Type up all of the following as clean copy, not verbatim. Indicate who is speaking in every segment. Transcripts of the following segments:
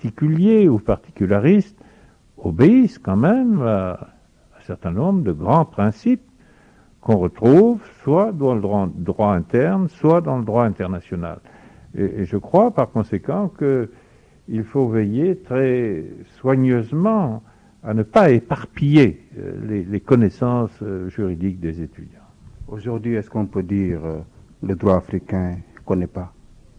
Speaker 1: particuliers ou particularistes obéissent quand même à un certain nombre de grands principes qu'on retrouve soit dans le droit interne, soit dans le droit international. Et je crois par conséquent qu'il faut veiller très soigneusement à ne pas éparpiller les connaissances juridiques des étudiants.
Speaker 2: Aujourd'hui, est-ce qu'on peut dire le droit africain qu'on connaît pas?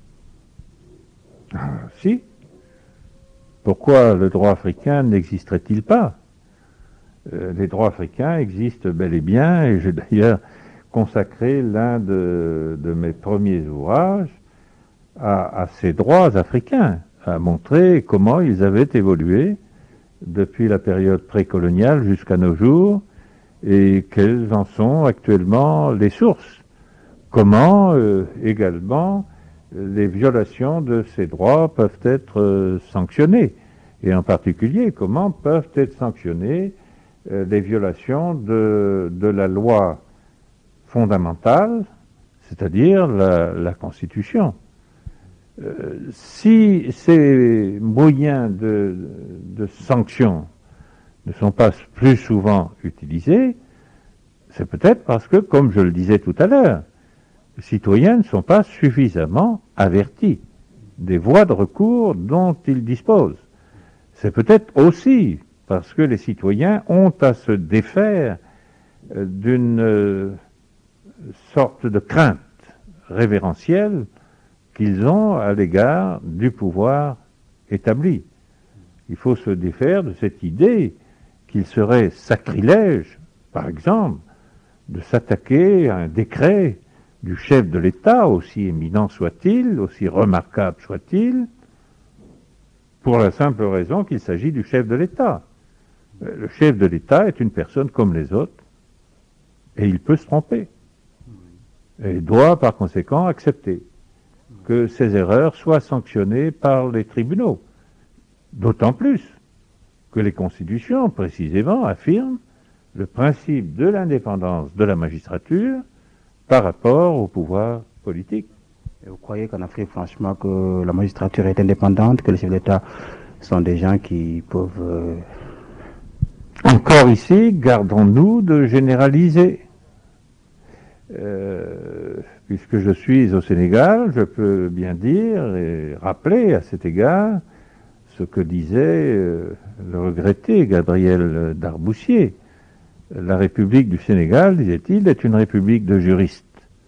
Speaker 1: Si. Pourquoi le droit africain n'existerait-il pas? Les droits africains existent bel et bien, et j'ai d'ailleurs consacré l'un de mes premiers ouvrages à ces droits africains, à montrer comment ils avaient évolué depuis la période précoloniale jusqu'à nos jours, et quelles en sont actuellement les sources. Comment également les violations de ces droits peuvent être sanctionnées, et en particulier comment peuvent être sanctionnées les violations de la loi fondamentale, c'est-à-dire la Constitution. Si ces moyens de sanction ne sont pas plus souvent utilisés, c'est peut-être parce que, comme je le disais tout à l'heure, les citoyens ne sont pas suffisamment avertis des voies de recours dont ils disposent. C'est peut-être aussi parce que les citoyens ont à se défaire d'une sorte de crainte révérentielle qu'ils ont à l'égard du pouvoir établi. Il faut se défaire de cette idée qu'il serait sacrilège, par exemple, de s'attaquer à un décret du chef de l'État, aussi éminent soit-il, aussi remarquable soit-il, pour la simple raison qu'il s'agit du chef de l'État. Le chef de l'État est une personne comme les autres, et il peut se tromper. Et il doit par conséquent accepter que ces erreurs soient sanctionnées par les tribunaux. D'autant plus que les constitutions, précisément, affirment le principe de l'indépendance de la magistrature par rapport au pouvoir politique.
Speaker 2: Et vous croyez qu'en Afrique, franchement, que la magistrature est indépendante, que les chefs d'État sont des gens qui peuvent...
Speaker 1: Encore ici, gardons-nous de généraliser. Puisque je suis au Sénégal, je peux bien dire et rappeler à cet égard ce que disait le regretté Gabriel Darboussier. La République du Sénégal, disait-il, est une république de juristes.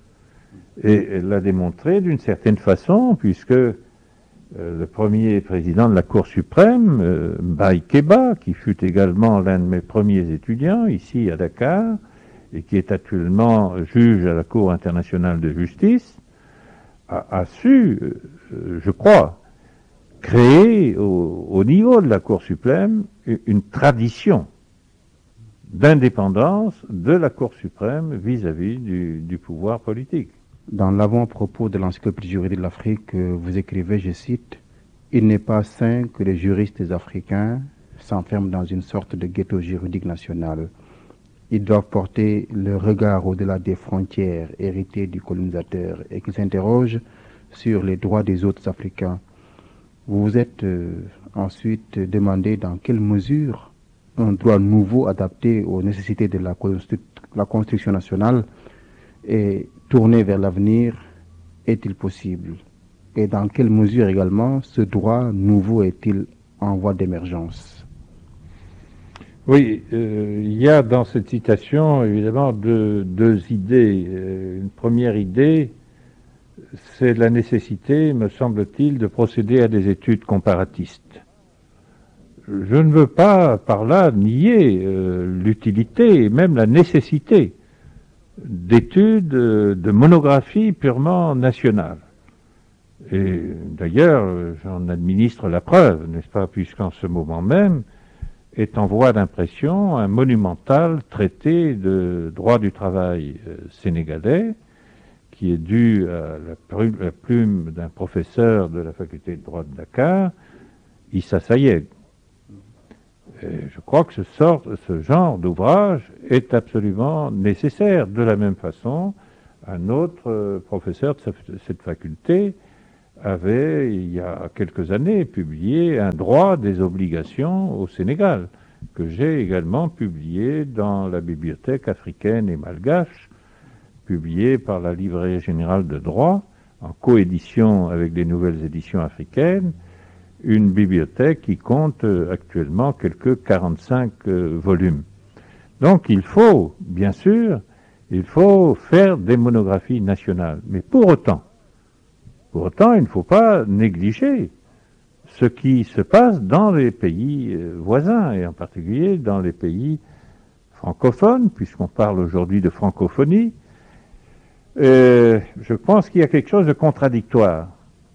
Speaker 1: Et elle l'a démontré d'une certaine façon, puisque le premier président de la Cour suprême, Mbaye Keba, qui fut également l'un de mes premiers étudiants ici à Dakar, et qui est actuellement juge à la Cour internationale de justice, a su, je crois, créer au niveau de la Cour suprême une tradition d'indépendance de la Cour suprême vis-à-vis du pouvoir politique.
Speaker 2: Dans l'avant-propos de l'encyclopédie juridique de l'Afrique, vous écrivez, je cite, « Il n'est pas sain que les juristes africains s'enferment dans une sorte de ghetto juridique national. Ils doivent porter le regard au-delà des frontières héritées du colonisateur et qu'ils s'interrogent sur les droits des autres Africains. » Vous vous êtes ensuite demandé dans quelle mesure un droit nouveau adapté aux nécessités de la construction nationale et tourné vers l'avenir est-il possible? Et dans quelle mesure également ce droit nouveau est-il en voie d'émergence?
Speaker 1: Oui, il y a dans cette citation évidemment deux idées. Une première idée, c'est la nécessité, me semble-t-il, de procéder à des études comparatistes. Je ne veux pas par là nier l'utilité et même la nécessité d'études, de monographies purement nationales. Et d'ailleurs, j'en administre la preuve, n'est-ce pas, puisqu'en ce moment même est en voie d'impression un monumental traité de droit du travail sénégalais qui est dû à la plume d'un professeur de la faculté de droit de Dakar, Issa Sayed. Et je crois que ce genre d'ouvrage est absolument nécessaire. De la même façon, un autre professeur de cette faculté avait, il y a quelques années, publié un droit des obligations au Sénégal, que j'ai également publié dans la Bibliothèque africaine et malgache, publié par la Librairie générale de droit, en coédition avec les nouvelles éditions africaines, une bibliothèque qui compte actuellement quelques 45 volumes. Donc il faut, bien sûr, il faut faire des monographies nationales. Mais pour autant, il ne faut pas négliger ce qui se passe dans les pays voisins, et en particulier dans les pays francophones, puisqu'on parle aujourd'hui de francophonie. Je pense qu'il y a quelque chose de contradictoire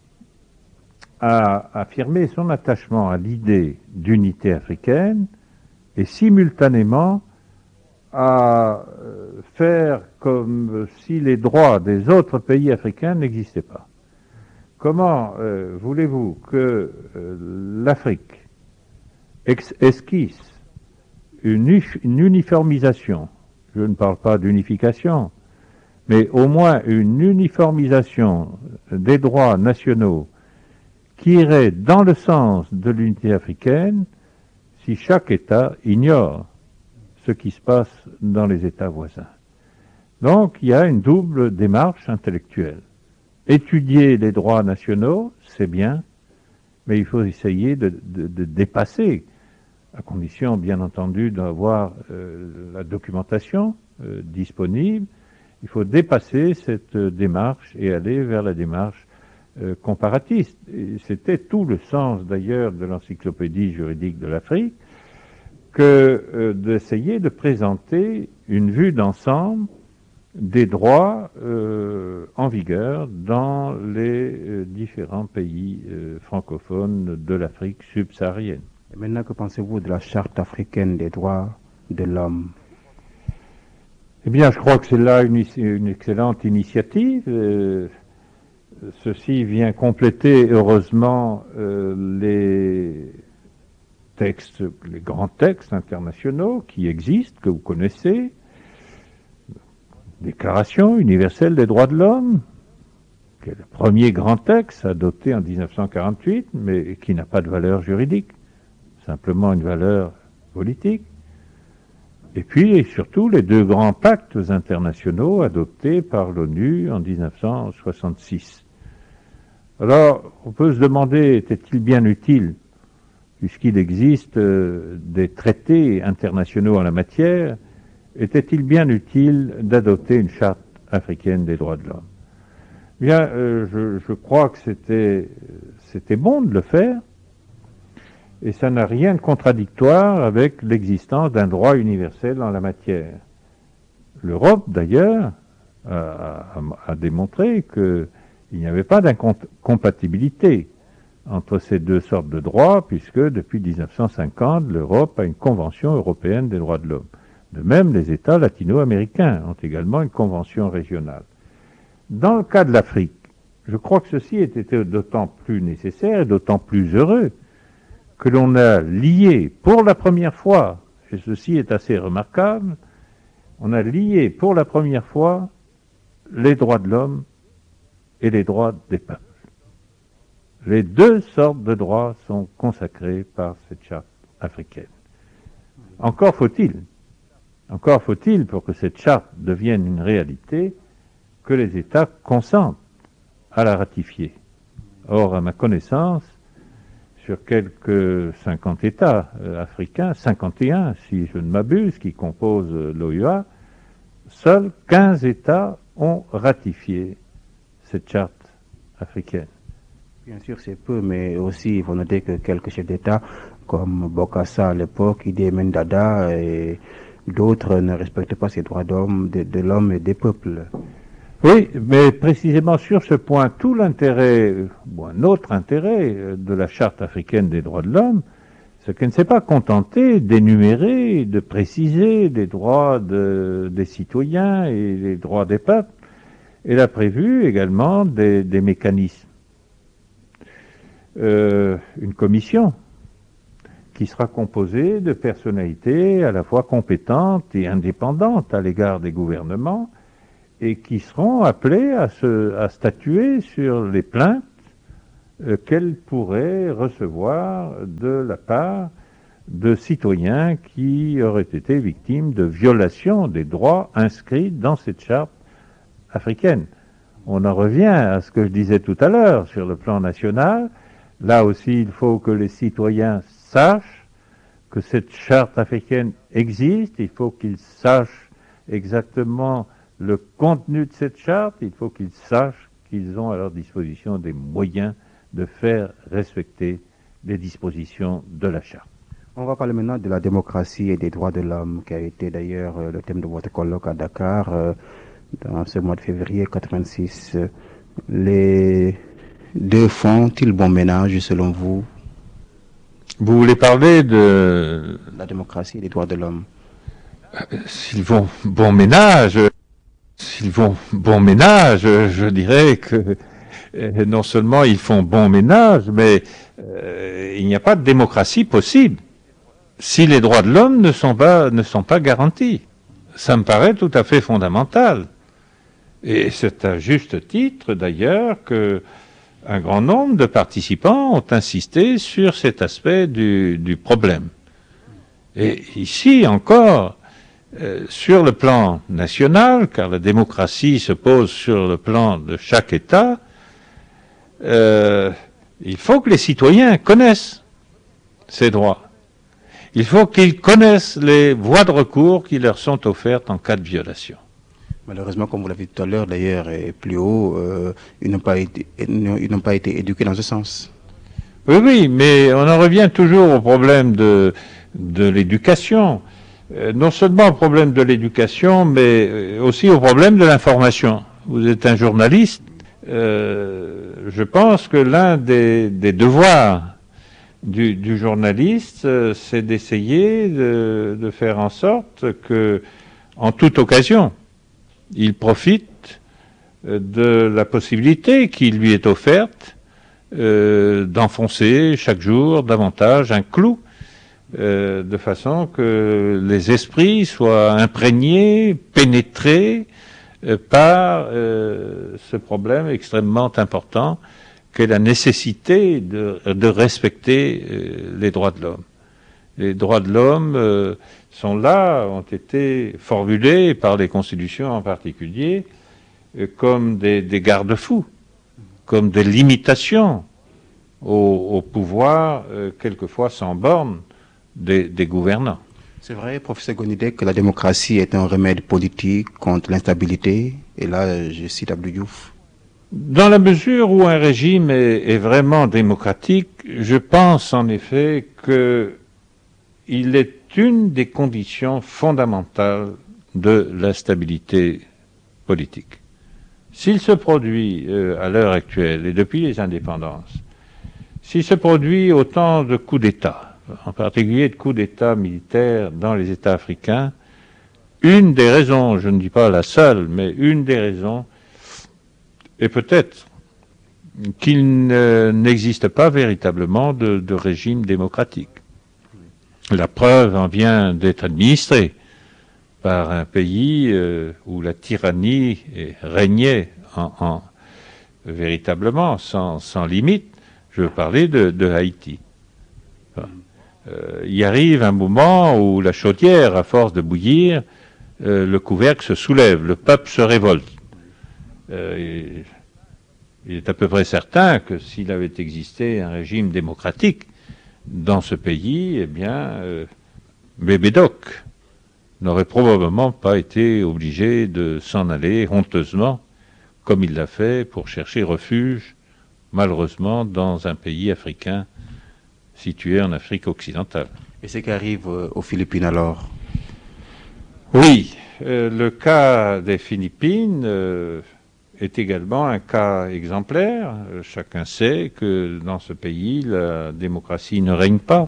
Speaker 1: à affirmer son attachement à l'idée d'unité africaine et simultanément à faire comme si les droits des autres pays africains n'existaient pas. Comment voulez-vous que l'Afrique esquisse une uniformisation, je ne parle pas d'unification, mais au moins une uniformisation des droits nationaux qui irait dans le sens de l'unité africaine si chaque État ignore ce qui se passe dans les États voisins. Donc il y a une double démarche intellectuelle. Étudier les droits nationaux, c'est bien, mais il faut essayer de dépasser, à condition bien entendu d'avoir la documentation disponible. Il faut dépasser cette démarche et aller vers la démarche comparatiste. C'était tout le sens d'ailleurs de l'encyclopédie juridique de l'Afrique, que d'essayer de présenter une vue d'ensemble des droits en vigueur dans les différents pays francophones de l'Afrique subsaharienne.
Speaker 2: Et maintenant, que pensez-vous de la Charte africaine des droits de l'homme?
Speaker 1: Eh bien, je crois que c'est là une excellente initiative. Ceci vient compléter, heureusement, les textes, les grands textes internationaux qui existent, que vous connaissez. Déclaration universelle des droits de l'homme, qui est le premier grand texte adopté en 1948, mais qui n'a pas de valeur juridique, simplement une valeur politique. Et puis, et surtout, les deux grands pactes internationaux adoptés par l'ONU en 1966. Alors, on peut se demander, était-il bien utile, puisqu'il existe des traités internationaux en la matière, était-il bien utile d'adopter une charte africaine des droits de l'homme? Bien, je crois que c'était bon de le faire, et ça n'a rien de contradictoire avec l'existence d'un droit universel en la matière. L'Europe, d'ailleurs, a démontré qu'il n'y avait pas d'incompatibilité entre ces deux sortes de droits, puisque depuis 1950, l'Europe a une Convention européenne des droits de l'homme. De même, les États latino-américains ont également une convention régionale. Dans le cas de l'Afrique, je crois que ceci était d'autant plus nécessaire et d'autant plus heureux que l'on a lié pour la première fois, et ceci est assez remarquable, on a lié pour la première fois les droits de l'homme et les droits des peuples. Les deux sortes de droits sont consacrés par cette charte africaine. Encore faut-il, pour que cette charte devienne une réalité, que les États consentent à la ratifier. Or, à ma connaissance, sur quelques 50 États africains, 51 si je ne m'abuse, qui composent l'OUA, seuls 15 États ont ratifié cette charte africaine.
Speaker 2: Bien sûr, c'est peu, mais aussi il faut noter que quelques chefs d'État, comme Bokassa à l'époque, Idi Amin Dada et d'autres ne respectent pas ces droits de l'homme et des peuples.
Speaker 1: Oui, mais précisément sur ce point, tout l'intérêt, ou un autre intérêt de la Charte africaine des droits de l'homme, c'est qu'elle ne s'est pas contentée d'énumérer, de préciser les droits des citoyens et les droits des peuples. Elle a prévu également des mécanismes. Une commission qui sera composée de personnalités à la fois compétentes et indépendantes à l'égard des gouvernements, et qui seront appelés à statuer sur les plaintes qu'elle pourrait recevoir de la part de citoyens qui auraient été victimes de violations des droits inscrits dans cette charte africaine. On en revient à ce que je disais tout à l'heure sur le plan national. Là aussi, il faut que les citoyens sachent que cette charte africaine existe. Il faut qu'ils sachent exactement le contenu de cette charte. Il faut qu'ils sachent qu'ils ont à leur disposition des moyens de faire respecter les dispositions de la charte.
Speaker 2: On va parler maintenant de la démocratie et des droits de l'homme, qui a été d'ailleurs le thème de votre colloque à Dakar dans ce mois de février 86. Les deux font-ils bon ménage selon vous?
Speaker 1: Vous voulez parler de
Speaker 2: la démocratie et des droits de l'homme?
Speaker 1: S'ils vont bon ménage, je dirais que non seulement ils font bon ménage, mais il n'y a pas de démocratie possible si les droits de l'homme ne sont pas garantis. Ça me paraît tout à fait fondamental. Et c'est à juste titre, d'ailleurs, que un grand nombre de participants ont insisté sur cet aspect du problème. Et ici encore, sur le plan national, car la démocratie se pose sur le plan de chaque État, il faut que les citoyens connaissent ces droits. Il faut qu'ils connaissent les voies de recours qui leur sont offertes en cas de violation.
Speaker 2: Malheureusement, comme vous l'avez dit tout à l'heure, d'ailleurs, et plus haut, ils n'ont pas été éduqués dans ce sens.
Speaker 1: Oui, mais on en revient toujours au problème de l'éducation. Non seulement au problème de l'éducation, mais aussi au problème de l'information. Vous êtes un journaliste. Je pense que l'un des devoirs du journaliste, c'est d'essayer de faire en sorte que, en toute occasion, il profite de la possibilité qui lui est offerte d'enfoncer chaque jour davantage un clou, de façon que les esprits soient imprégnés, pénétrés par ce problème extrêmement important qu'est la nécessité de respecter les droits de l'homme. Les droits de l'homme sont là, ont été formulés par les constitutions en particulier, comme des garde-fous, comme des limitations au pouvoir, quelquefois sans borne, des gouvernants.
Speaker 2: C'est vrai, professeur Gonidec, que la démocratie est un remède politique contre l'instabilité. Et là, je cite Abdou Diouf.
Speaker 1: Dans la mesure où un régime est vraiment démocratique, je pense en effet qu'il est une des conditions fondamentales de la stabilité politique. S'il se produit à l'heure actuelle et depuis les indépendances, s'il se produit autant de coups d'État, en particulier de coups d'État militaires dans les États africains, une des raisons, je ne dis pas la seule, mais une des raisons, est peut-être qu'il n'existe pas véritablement de régime démocratique. La preuve en vient d'être administrée par un pays où la tyrannie régnait véritablement sans limite. Je veux parler de Haïti. Il arrive un moment où la chaudière, à force de bouillir, le couvercle se soulève, le peuple se révolte. Il est à peu près certain que s'il avait existé un régime démocratique dans ce pays, eh bien, Bébé Doc n'aurait probablement pas été obligé de s'en aller honteusement, comme il l'a fait, pour chercher refuge, malheureusement, dans un pays africain situé en Afrique occidentale.
Speaker 2: Et ce qui arrive aux Philippines alors?
Speaker 1: Oui, le cas des Philippines est également un cas exemplaire. Chacun sait que dans ce pays, la démocratie ne règne pas.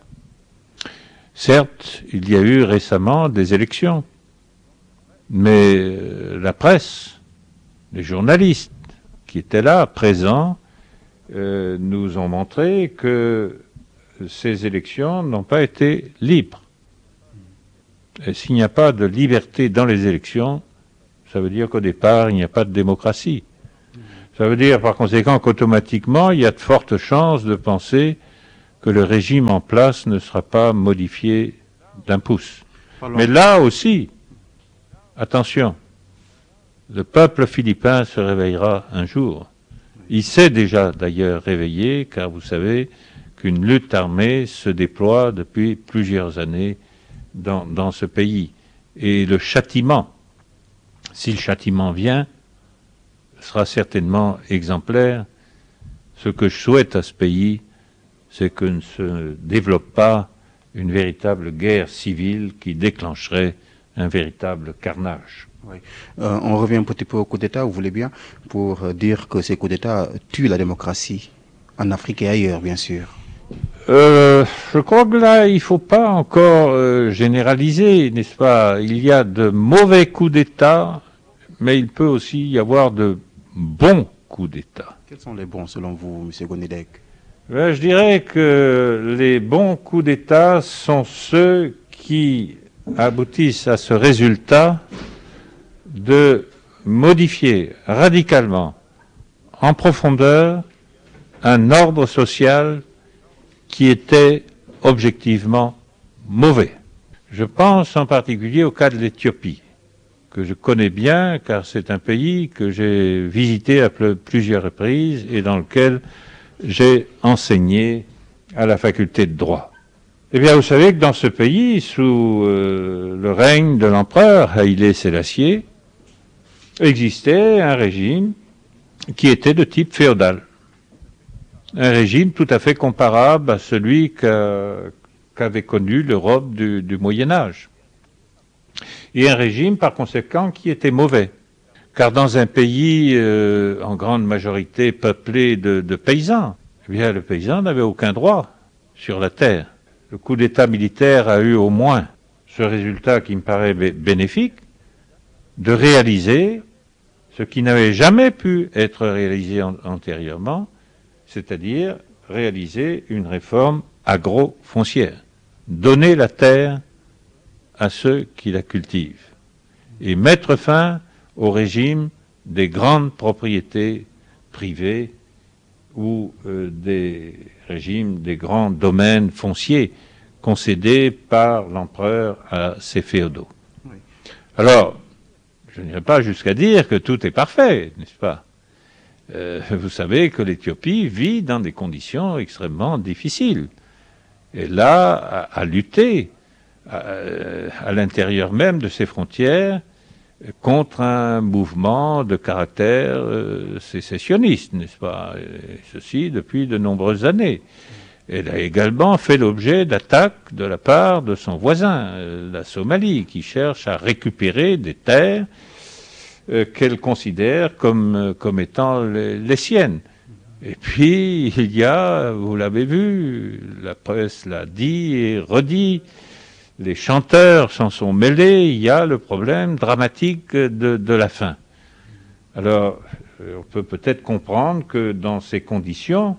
Speaker 1: Certes, il y a eu récemment des élections, mais la presse, les journalistes qui étaient là, présents, nous ont montré que ces élections n'ont pas été libres. Et s'il n'y a pas de liberté dans les élections, ça veut dire qu'au départ, il n'y a pas de démocratie. Ça veut dire par conséquent qu'automatiquement, il y a de fortes chances de penser que le régime en place ne sera pas modifié d'un pouce. Mais là aussi, attention, le peuple philippin se réveillera un jour. Il s'est déjà d'ailleurs réveillé, car vous savez qu'une lutte armée se déploie depuis plusieurs années dans ce pays. Et le châtiment, si le châtiment vient, sera certainement exemplaire. Ce que je souhaite à ce pays, c'est que ne se développe pas une véritable guerre civile qui déclencherait un véritable carnage.
Speaker 2: Oui. On revient un petit peu au coup d'État, vous voulez bien, pour dire que ces coups d'État tuent la démocratie, en Afrique et ailleurs, bien sûr.
Speaker 1: Je crois que là, il ne faut pas encore généraliser, n'est-ce pas? Il y a de mauvais coups d'État, mais il peut aussi y avoir de bons coups d'État.
Speaker 2: Quels sont les bons, selon vous, M. Gonidec?
Speaker 1: Je dirais que les bons coups d'État sont ceux qui aboutissent à ce résultat de modifier radicalement, en profondeur, un ordre social qui était objectivement mauvais. Je pense en particulier au cas de l'Éthiopie, que je connais bien car c'est un pays que j'ai visité à plusieurs reprises et dans lequel j'ai enseigné à la faculté de droit. Eh bien, vous savez que dans ce pays, sous le règne de l'empereur Haïlé Sélassié, existait un régime qui était de type féodal. Un régime tout à fait comparable à celui qu'avait connu l'Europe du Moyen-Âge. Et un régime, par conséquent, qui était mauvais. Car dans un pays en grande majorité peuplé de paysans, eh bien, le paysan n'avait aucun droit sur la terre. Le coup d'État militaire a eu au moins ce résultat qui me paraît bénéfique, de réaliser ce qui n'avait jamais pu être réalisé antérieurement, c'est-à-dire réaliser une réforme agro-foncière. Donner la terre à ceux qui la cultivent et mettre fin au régime des grandes propriétés privées ou des régimes des grands domaines fonciers concédés par l'empereur à ses féodaux. Oui. Alors, je n'irai pas jusqu'à dire que tout est parfait, n'est-ce pas? Vous savez que l'Éthiopie vit dans des conditions extrêmement difficiles. Et là, à lutter à l'intérieur même de ses frontières contre un mouvement de caractère sécessionniste, n'est-ce pas? Et ceci depuis de nombreuses années. Elle a également fait l'objet d'attaques de la part de son voisin, la Somalie, qui cherche à récupérer des terres qu'elle considère comme étant les siennes. Et puis, il y a, vous l'avez vu, la presse l'a dit et redit, les chanteurs s'en sont mêlés, il y a le problème dramatique de la faim. Alors, on peut peut-être comprendre que dans ces conditions,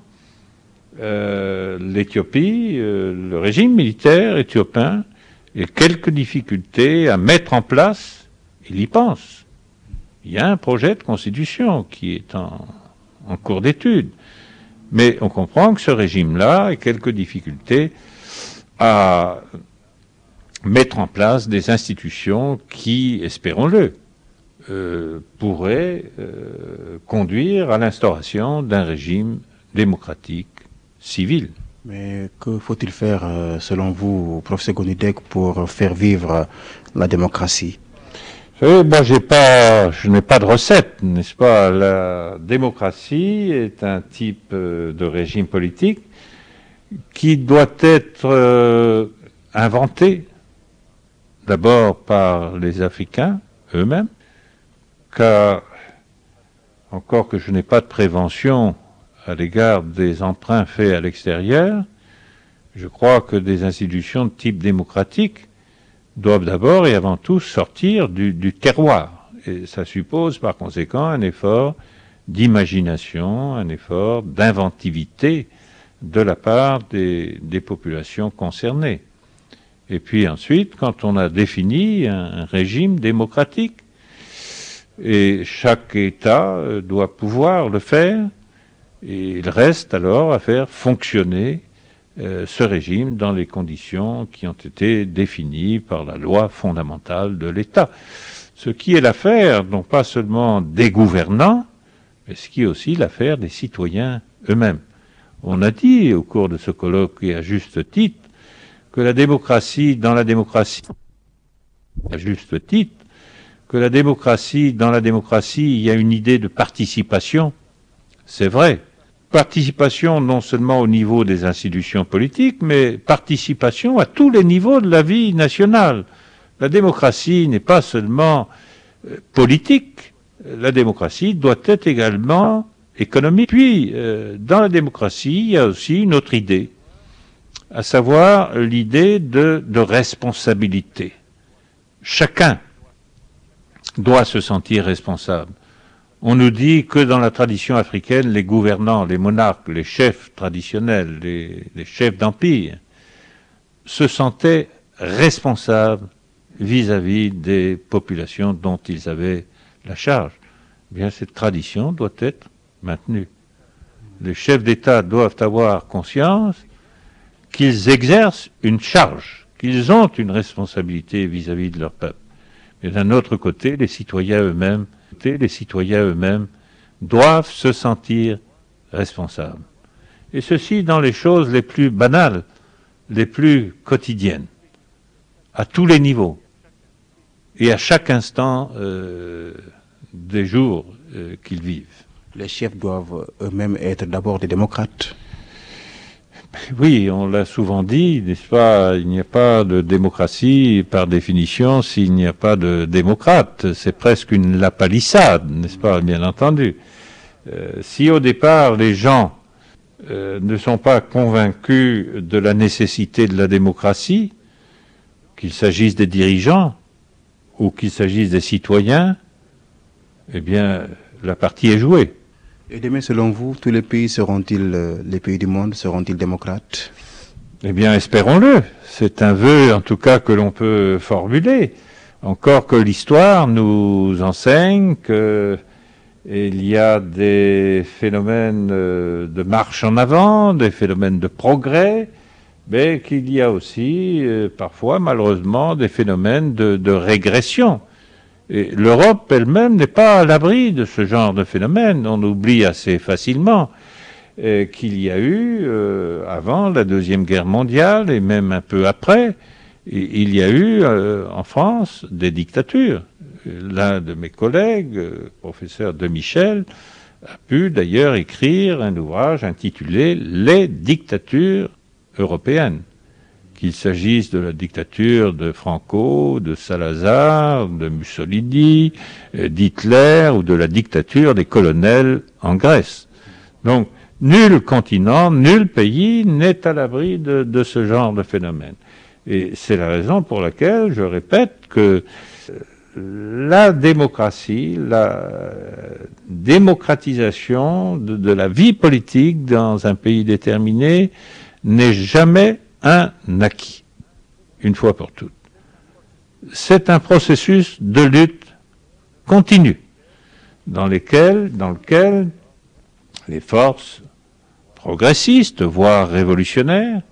Speaker 1: l'Éthiopie, le régime militaire éthiopien, ait quelques difficultés à mettre en place, il y pense. Il y a un projet de constitution qui est en cours d'étude. Mais on comprend que ce régime-là a quelques difficultés à mettre en place des institutions qui, espérons-le, pourraient conduire à l'instauration d'un régime démocratique civil.
Speaker 2: Mais que faut-il faire, selon vous, professeur Gonidec, pour faire vivre la démocratie?
Speaker 1: Moi, je n'ai pas de recette, n'est-ce pas? La démocratie est un type de régime politique qui doit être inventé d'abord par les Africains eux-mêmes, car, encore que je n'ai pas de prévention à l'égard des emprunts faits à l'extérieur, je crois que des institutions de type démocratique doivent d'abord et avant tout sortir du terroir. Et ça suppose par conséquent un effort d'imagination, un effort d'inventivité de la part des populations concernées. Et puis ensuite, quand on a défini un régime démocratique, Et chaque État doit pouvoir le faire, et il reste alors à faire fonctionner ce régime dans les conditions qui ont été définies par la loi fondamentale de l'État. Ce qui est l'affaire, non pas seulement des gouvernants, mais ce qui est aussi l'affaire des citoyens eux-mêmes. On a dit au cours de ce colloque, et à juste titre, que la démocratie, dans la démocratie, à juste titre, que la démocratie, dans la démocratie, il y a une idée de participation. C'est vrai. Participation non seulement au niveau des institutions politiques, mais participation à tous les niveaux de la vie nationale. La démocratie n'est pas seulement politique, la démocratie doit être également économique. Puis, dans la démocratie, il y a aussi une autre idée, à savoir l'idée de responsabilité. Chacun doit se sentir responsable. On nous dit que dans la tradition africaine, les gouvernants, les monarques, les chefs traditionnels, les chefs d'empire, se sentaient responsables vis-à-vis des populations dont ils avaient la charge. Eh bien, cette tradition doit être maintenue. Les chefs d'État doivent avoir conscience qu'ils exercent une charge, qu'ils ont une responsabilité vis-à-vis de leur peuple. Et d'un autre côté, les citoyens eux-mêmes doivent se sentir responsables. Et ceci dans les choses les plus banales, les plus quotidiennes, à tous les niveaux et à chaque instant des jours qu'ils vivent.
Speaker 2: Les chefs doivent eux-mêmes être d'abord des démocrates.
Speaker 1: Oui, on l'a souvent dit, n'est-ce pas? Il n'y a pas de démocratie par définition s'il n'y a pas de démocrate. C'est presque une lapalissade, n'est-ce pas? Bien entendu. Si au départ les gens ne sont pas convaincus de la nécessité de la démocratie, qu'il s'agisse des dirigeants ou qu'il s'agisse des citoyens, eh bien, la partie est jouée.
Speaker 2: Et demain, selon vous, tous les pays les pays du monde seront-ils démocrates?
Speaker 1: Eh bien, espérons-le. C'est un vœu, en tout cas, que l'on peut formuler. Encore que l'histoire nous enseigne qu'il y a des phénomènes de marche en avant, des phénomènes de progrès, mais qu'il y a aussi, parfois, malheureusement, des phénomènes de régression. Et l'Europe elle-même n'est pas à l'abri de ce genre de phénomène. On oublie assez facilement qu'il y a eu, avant la Deuxième Guerre mondiale et même un peu après, il y a eu en France des dictatures. L'un de mes collègues, professeur de Michel, a pu d'ailleurs écrire un ouvrage intitulé « Les dictatures européennes ». Qu'il s'agisse de la dictature de Franco, de Salazar, de Mussolini, d'Hitler ou de la dictature des colonels en Grèce. Donc, nul continent, nul pays n'est à l'abri de ce genre de phénomène. Et c'est la raison pour laquelle je répète que la démocratie, la démocratisation de la vie politique dans un pays déterminé n'est jamais un acquis, une fois pour toutes. C'est un processus de lutte continue dans lequel les forces progressistes, voire révolutionnaires,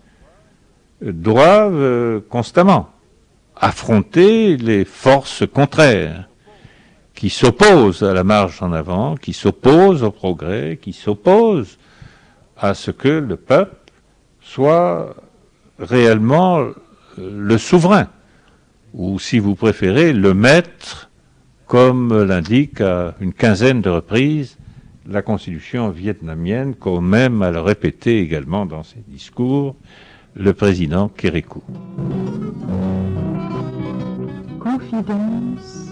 Speaker 1: doivent constamment affronter les forces contraires qui s'opposent à la marche en avant, qui s'opposent au progrès, qui s'opposent à ce que le peuple soit réellement le souverain, ou si vous préférez, le maître, comme l'indique à une quinzaine de reprises la constitution vietnamienne, comme même a le répété également dans ses discours le président Kérékou.
Speaker 3: Confidence,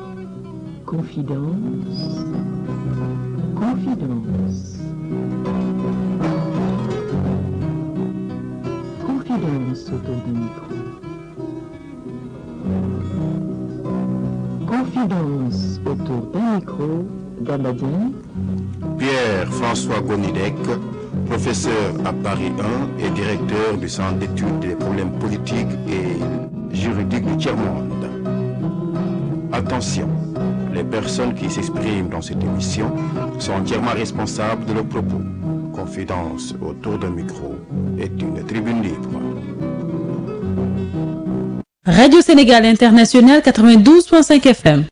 Speaker 3: confidence, confidence. Confidence autour d'un micro. Confidence autour d'un micro d'Abadien.
Speaker 4: Pierre-François Gonidec, professeur à Paris 1 et directeur du Centre d'études des problèmes politiques et juridiques du tiers-monde. Attention, Les personnes qui s'expriment dans cette émission sont entièrement responsables de leurs propos. Confidence autour d'un micro est une tribune libre.
Speaker 5: Radio Sénégal International 92.5 FM.